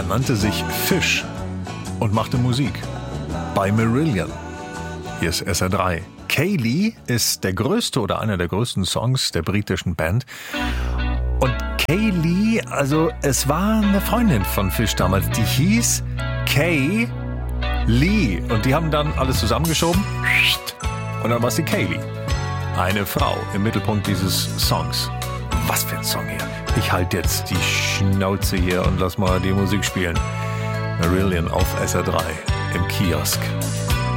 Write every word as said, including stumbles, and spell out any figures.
Er nannte sich Fish und machte Musik bei Marillion. Hier ist S R drei. Kayleigh ist der größte oder einer der größten Songs der britischen Band. Und Kayleigh, also es war eine Freundin von Fish damals, die hieß Kay Lee. Und die haben dann alles zusammengeschoben und dann war es die Kayleigh. Eine Frau im Mittelpunkt dieses Songs. Was für ein Song hier. Ich halte jetzt die Schnauze hier und lass mal die Musik spielen. Marillion auf S R drei im Kiosk.